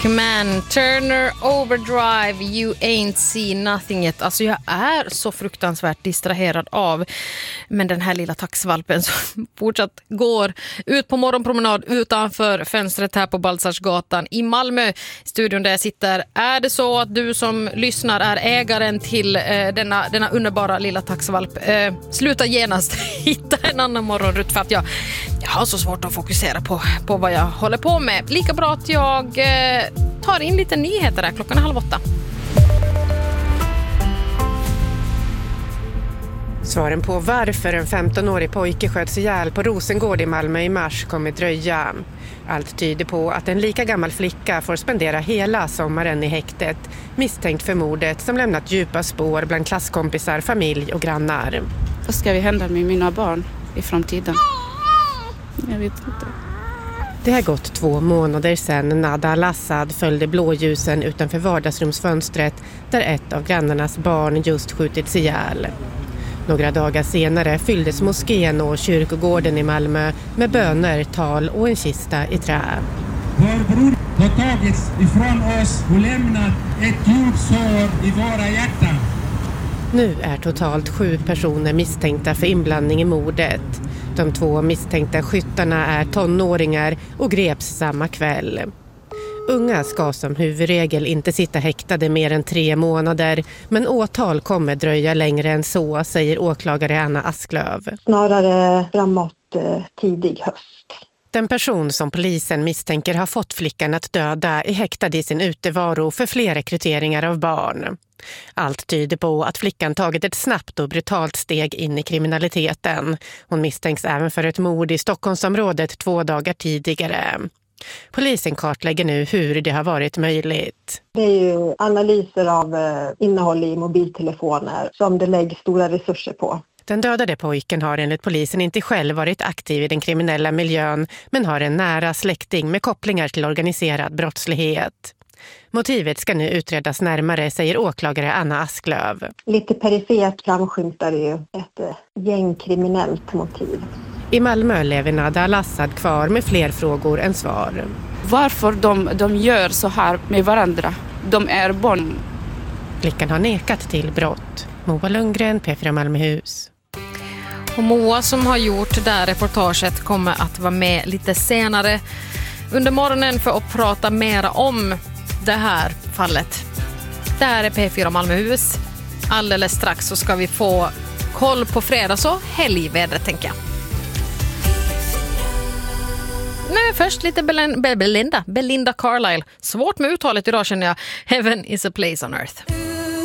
Man, Turner Overdrive, You Ain't Seen Nothing Yet. Alltså jag är så fruktansvärt distraherad av men den här lilla taxvalpen som fortsatt går ut på morgonpromenad utanför fönstret här på Baltzarsgatan i Malmö, studion där jag sitter. Är det så att du som lyssnar är ägaren till denna underbara lilla taxvalp, sluta genast hitta en annan morgonrutt, för att jag har så svårt att fokusera på vad jag håller på med. Lika bra att jag tar in lite nyheter där. Klockan är 7:30. Svaren på varför en 15-årig pojke sköts ihjäl på Rosengård i Malmö i mars kommer dröja. Allt tyder på att en lika gammal flicka får spendera hela sommaren i häktet, misstänkt för mordet som lämnat djupa spår bland klasskompisar, familj och grannar. Vad ska vi hända med mina barn i framtiden? Jag vet inte. Det har gått 2 månader sedan Nada Al-Assad följde blåljusen utanför vardagsrumsfönstret där ett av grannarnas barn just skjutits ihjäl. Några dagar senare fylldes moskén och kyrkogården i Malmö med böner, tal och en kista i trä. Vår bror har tagits ifrån oss och lämnat ett djupt sår i våra hjärtan. Nu är totalt 7 personer misstänkta för inblandning i mordet. De 2 misstänkta skyttarna är tonåringar och greps samma kväll. Unga ska som huvudregel inte sitta häktade mer än 3 månader, men åtal kommer dröja längre än så, säger åklagare Anna Asklöv. Snarare framåt tidig höst. Den person som polisen misstänker har fått flickan att döda är häktad i sin utevaro för fler rekryteringar av barn. Allt tyder på att flickan tagit ett snabbt och brutalt steg in i kriminaliteten. Hon misstänks även för ett mord i Stockholmsområdet 2 dagar tidigare. Polisen kartlägger nu hur det har varit möjligt. Det är ju analyser av innehåll i mobiltelefoner som det läggs stora resurser på. Den dödade pojken har enligt polisen inte själv varit aktiv i den kriminella miljön, men har en nära släkting med kopplingar till organiserad brottslighet. Motivet ska nu utredas närmare, säger åklagare Anna Asklöv. Lite perifert framskymtar ju ett gängkriminellt motiv. I Malmö lever Nada Al-Assad kvar med fler frågor än svar. Varför de gör så här med varandra? De är barn. Flickan har nekat till brott. Moa Lundgren, P4 Malmöhus. Och Moa som har gjort det här reportaget kommer att vara med lite senare under morgonen för att prata mer om det här fallet. Det här är P4 Malmöhus. Alldeles strax så ska vi få koll på fredags- och helgvädret, tänker jag. Nej, först lite Belinda Carlisle. Svårt med uttalet idag, känner jag. Heaven is a place on earth.